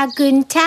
Herr Günther?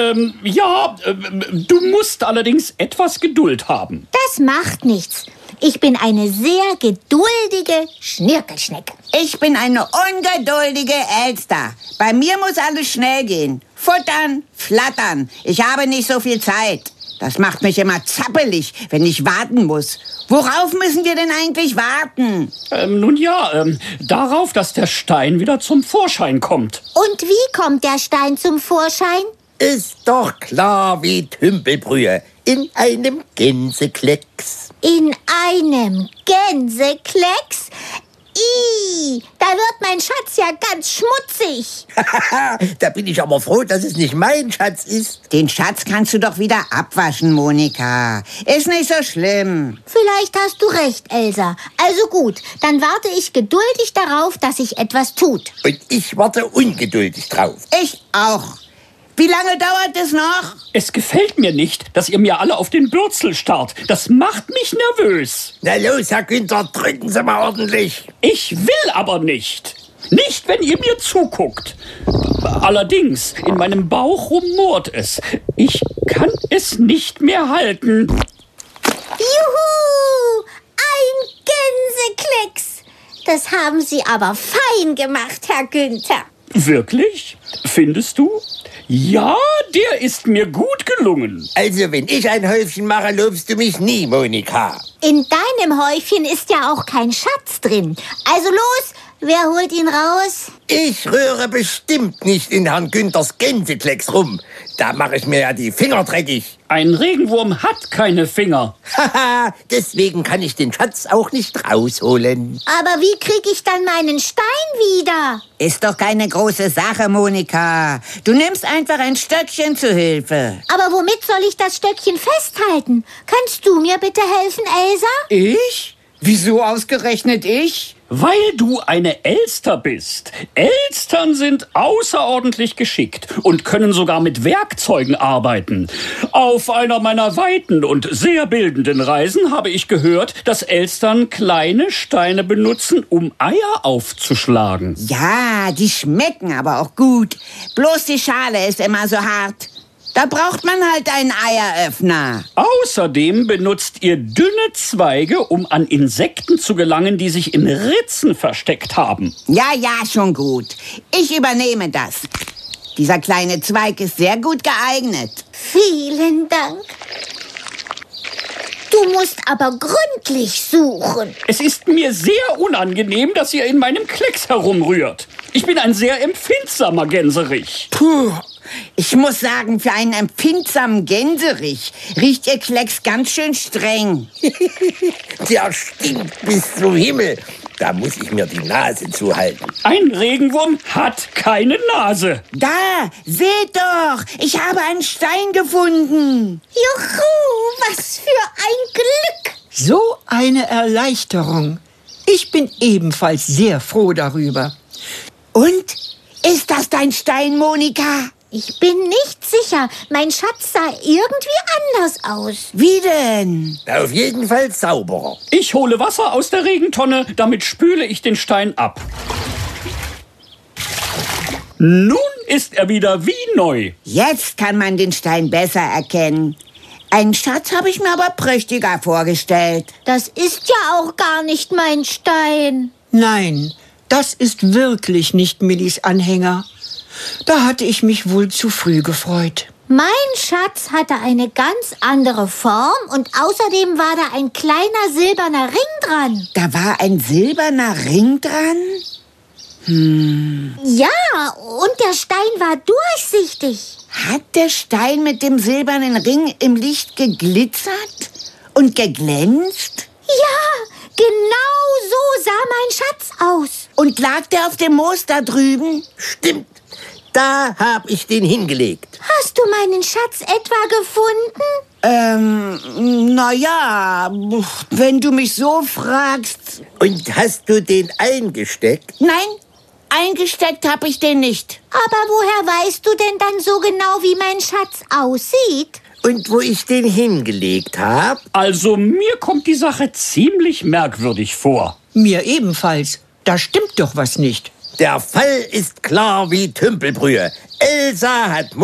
Du musst allerdings etwas Geduld haben. Das macht nichts. Ich bin eine sehr geduldige Schnirkelschnecke. Ich bin eine ungeduldige Elster. Bei mir muss alles schnell gehen. Futtern, flattern. Ich habe nicht so viel Zeit. Das macht mich immer zappelig, wenn ich warten muss. Worauf müssen wir denn eigentlich warten? Darauf, dass der Stein wieder zum Vorschein kommt. Und wie kommt der Stein zum Vorschein? Ist doch klar wie Tümpelbrühe. In einem Gänseklecks. In einem Gänseklecks? Da wird mein Schatz ja ganz schmutzig. Da bin ich aber froh, dass es nicht mein Schatz ist. Den Schatz kannst du doch wieder abwaschen, Monika. Ist nicht so schlimm. Vielleicht hast du recht, Elsa. Also gut, dann warte ich geduldig darauf, dass sich etwas tut. Und ich warte ungeduldig drauf. Ich auch. Wie lange dauert es noch? Es gefällt mir nicht, dass ihr mir alle auf den Bürzel starrt. Das macht mich nervös. Na los, Herr Günther, drücken Sie mal ordentlich. Ich will aber nicht. Nicht, wenn ihr mir zuguckt. Allerdings, in meinem Bauch rumort es. Ich kann es nicht mehr halten. Juhu! Ein Gänseklecks! Das haben Sie aber fein gemacht, Herr Günther. Wirklich? Findest du? Ja, der ist mir gut gelungen. Also, wenn ich ein Häufchen mache, lobst du mich nie, Monika. In deinem Häufchen ist ja auch kein Schatz drin. Also los, wer holt ihn raus? Ich rühre bestimmt nicht in Herrn Günthers Gänseklecks rum. Da mache ich mir ja die Finger dreckig. Ein Regenwurm hat keine Finger. Haha, deswegen kann ich den Schatz auch nicht rausholen. Aber wie krieg ich dann meinen Stein wieder? Ist doch keine große Sache, Monika. Du nimmst einfach ein Stöckchen zu Hilfe. Aber womit soll ich das Stöckchen festhalten? Kannst du mir bitte helfen, Elsa? Ich? Wieso ausgerechnet ich? Weil du eine Elster bist. Elstern sind außerordentlich geschickt und können sogar mit Werkzeugen arbeiten. Auf einer meiner weiten und sehr bildenden Reisen habe ich gehört, dass Elstern kleine Steine benutzen, um Eier aufzuschlagen. Ja, die schmecken aber auch gut. Bloß die Schale ist immer so hart. Da braucht man halt einen Eieröffner. Außerdem benutzt ihr dünne Zweige, um an Insekten zu gelangen, die sich in Ritzen versteckt haben. Ja, schon gut. Ich übernehme das. Dieser kleine Zweig ist sehr gut geeignet. Vielen Dank. Du musst aber gründlich suchen. Es ist mir sehr unangenehm, dass ihr in meinem Klecks herumrührt. Ich bin ein sehr empfindsamer Gänserich. Puh, ich muss sagen, für einen empfindsamen Gänserich riecht ihr Klecks ganz schön streng. Der stinkt bis zum Himmel. Da muss ich mir die Nase zuhalten. Ein Regenwurm hat keine Nase. Da, seht doch, ich habe einen Stein gefunden. Juhu, was für ein Glück. So eine Erleichterung. Ich bin ebenfalls sehr froh darüber. Und? Ist das dein Stein, Monika? Ich bin nicht sicher. Mein Schatz sah irgendwie anders aus. Wie denn? Auf jeden Fall sauberer. Ich hole Wasser aus der Regentonne, damit spüle ich den Stein ab. Nun ist er wieder wie neu. Jetzt kann man den Stein besser erkennen. Einen Schatz habe ich mir aber prächtiger vorgestellt. Das ist ja auch gar nicht mein Stein. Nein, das ist wirklich nicht Millis Anhänger. Da hatte ich mich wohl zu früh gefreut. Mein Schatz hatte eine ganz andere Form und außerdem war da ein kleiner silberner Ring dran. Da war ein silberner Ring dran? Ja, und der Stein war durchsichtig. Hat der Stein mit dem silbernen Ring im Licht geglitzert und geglänzt? Ja, genau so sah mein Schatz aus. Und lag der auf dem Moos da drüben? Stimmt. Da hab ich den hingelegt. Hast du meinen Schatz etwa gefunden? Naja, wenn du mich so fragst. Und hast du den eingesteckt? Nein, eingesteckt habe ich den nicht. Aber woher weißt du denn dann so genau, wie mein Schatz aussieht? Und wo ich den hingelegt habe? Also mir kommt die Sache ziemlich merkwürdig vor. Mir ebenfalls. Da stimmt doch was nicht. Der Fall ist klar wie Tümpelbrühe. Elsa hat